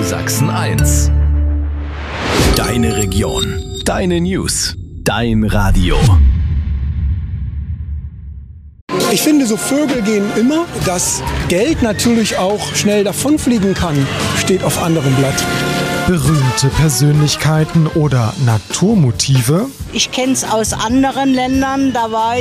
Sachsen 1. Deine Region. Deine News. Dein Radio. Ich finde, so Vögel gehen immer. Dass Geld natürlich auch schnell davonfliegen kann, steht auf anderem Blatt. Berühmte Persönlichkeiten oder Naturmotive? Ich kenne es aus anderen Ländern, da war